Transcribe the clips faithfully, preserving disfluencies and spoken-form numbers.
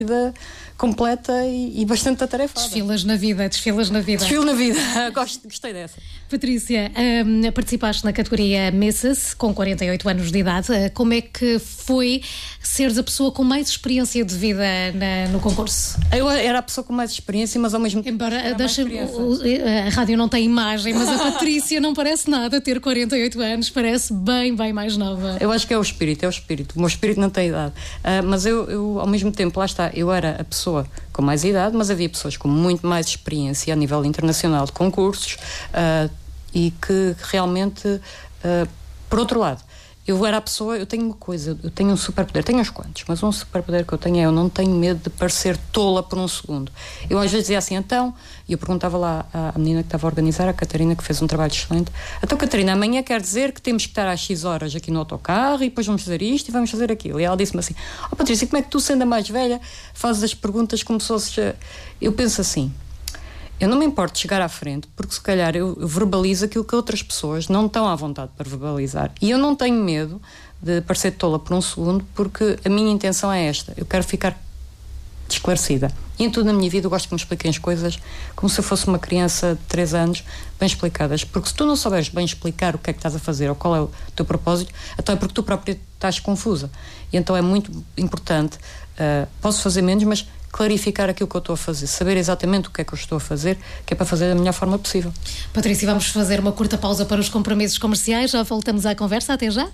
vida completa e, e bastante atarefada. Desfilas na vida, desfilas na vida. Desfilo na vida, Gosto, gostei dessa. Patrícia, um, participaste na categoria missus com quarenta e oito anos de idade. Como é que foi seres a pessoa com mais experiência de vida na, no concurso? Eu era a pessoa com mais experiência, mas ao mesmo tempo... Embora deixa, o, a rádio não tem imagem, mas a Patrícia não parece nada ter quarenta e oito anos, parece bem, bem mais nova. Eu acho que é o espírito, é o espírito. O meu espírito não tem idade. Uh, mas eu, eu, ao mesmo tempo, lá está, eu era a pessoa com mais idade, mas havia pessoas com muito mais experiência a nível internacional de concursos uh, e que realmente, uh, por outro lado, eu era a pessoa, eu tenho uma coisa, eu tenho um superpoder, tenho uns quantos, mas um superpoder que eu tenho é eu não tenho medo de parecer tola por um segundo. Eu às vezes dizia assim, então, e eu perguntava lá à menina que estava a organizar, a Catarina, que fez um trabalho excelente, então Catarina, amanhã quer dizer que temos que estar às X horas aqui no autocarro e depois vamos fazer isto e vamos fazer aquilo. E ela disse-me assim, oh Patrícia, como é que tu, sendo a mais velha, fazes as perguntas como se fosse... Eu penso assim, eu não me importo de chegar à frente, porque se calhar eu, eu verbalizo aquilo que outras pessoas não estão à vontade para verbalizar. E eu não tenho medo de parecer tola por um segundo, porque a minha intenção é esta. Eu quero ficar esclarecida. E em tudo na minha vida eu gosto que me expliquem as coisas como se eu fosse uma criança de três anos, bem explicadas. Porque se tu não souberes bem explicar o que é que estás a fazer ou qual é o teu propósito, então é porque tu própria estás confusa. E então é muito importante, uh, posso fazer menos, mas clarificar aquilo que eu estou a fazer, saber exatamente o que é que eu estou a fazer, que é para fazer da melhor forma possível. Patrícia, vamos fazer uma curta pausa para os compromissos comerciais, já voltamos à conversa, até já.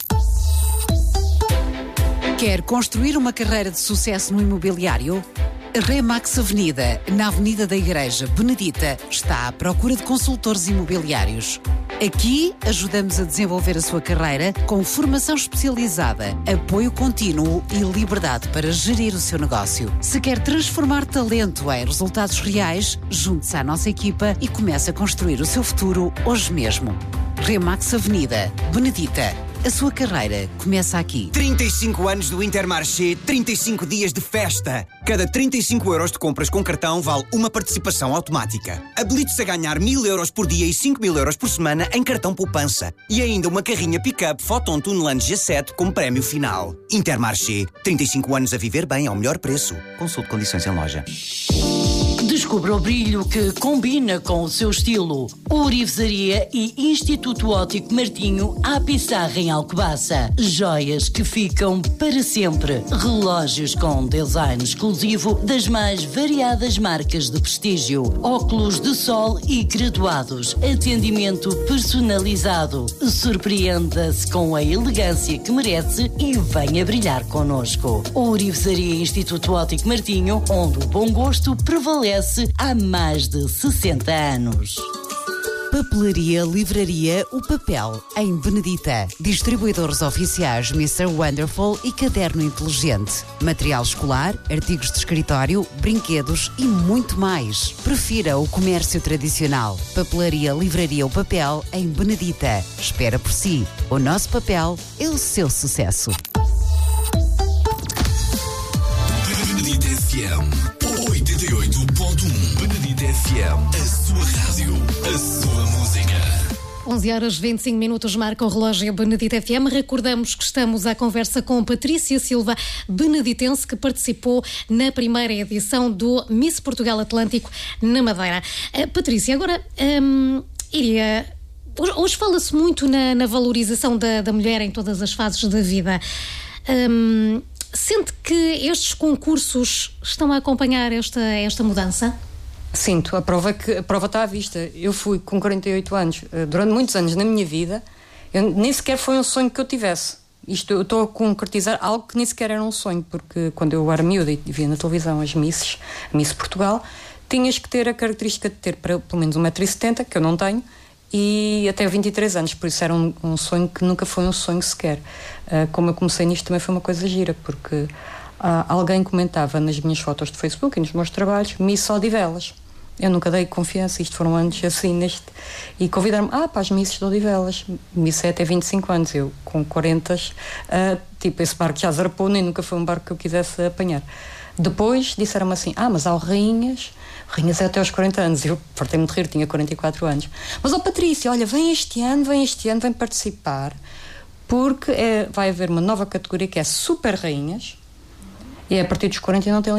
Quer construir uma carreira de sucesso no imobiliário? A Remax Avenida, na Avenida da Igreja Benedita, está à procura de consultores imobiliários. Aqui ajudamos a desenvolver a sua carreira com formação especializada, apoio contínuo e liberdade para gerir o seu negócio. Se quer transformar talento em resultados reais, junte-se à nossa equipa e comece a construir o seu futuro hoje mesmo. Remax Avenida, Benedita. A sua carreira começa aqui. trinta e cinco anos do Intermarché, trinta e cinco dias de festa. Cada trinta e cinco euros de compras com cartão vale uma participação automática. Habilite-se a ganhar mil euros por dia e cinco mil euros por semana em cartão poupança. E ainda uma carrinha pick-up Photon Tuneland G sete como prémio final. Intermarché, trinta e cinco anos a viver bem ao melhor preço. Consulte condições em loja. Descubra o brilho que combina com o seu estilo. Ourivesaria e Instituto Óptico Martinho à Pissarra em Alcobaça. Joias que ficam para sempre. Relógios com design exclusivo das mais variadas marcas de prestígio. Óculos de sol e graduados. Atendimento personalizado. Surpreenda-se com a elegância que merece e venha brilhar connosco. Ourivesaria e Instituto Óptico Martinho, onde o bom gosto prevalece há mais de sessenta anos. Papelaria Livraria O Papel, em Benedita. Distribuidores oficiais mister Wonderful e Caderno Inteligente. Material escolar, artigos de escritório, brinquedos e muito mais. Prefira o comércio tradicional. Papelaria Livraria O Papel, em Benedita. Espera por si. O nosso papel é o seu sucesso. Benedita F M oitenta e oito ponto um. Benedita F M, a sua rádio, a sua música. onze horas e vinte e cinco minutos marca o relógio Benedita F M. Recordamos que estamos à conversa com Patrícia Silva, beneditense, que participou na primeira edição do Miss Portugal Atlântico na Madeira. Uh, Patrícia, agora um, iria... Hoje, hoje fala-se muito na, na valorização da, da mulher em todas as fases da vida. Um, Sente que estes concursos estão a acompanhar esta, esta mudança? Sinto, a prova, que, a prova está à vista. Eu fui com quarenta e oito anos, durante muitos anos na minha vida, eu, nem sequer foi um sonho que eu tivesse. Isto, eu estou a concretizar algo que nem sequer era um sonho, porque quando eu era miúda e via na televisão as Misses, a Miss Portugal, tinhas que ter a característica de ter pelo menos um metro e setenta, que eu não tenho, e até vinte e três anos, por isso era um, um sonho que nunca foi um sonho sequer. Uh, como eu comecei nisto também foi uma coisa gira, porque uh, alguém comentava nas minhas fotos de Facebook e nos meus trabalhos, Miss Odivelas. Eu nunca dei confiança, isto foram anos assim neste, e convidaram-me, ah, para as Misses de Odivelas. Miss é até vinte e cinco anos, eu com quarenta, uh, tipo, esse barco já zarpou, nem nunca foi um barco que eu quisesse apanhar. Depois disseram-me assim, ah, mas há o Rainhas, Rainhas é até aos quarenta anos, eu fartei-me de rir, tinha quarenta e quatro anos. Mas, ó oh, Patrícia, olha, vem este ano, vem este ano, vem participar, porque é, vai haver uma nova categoria que é Super Rainhas, E é a partir dos quarenta e não tem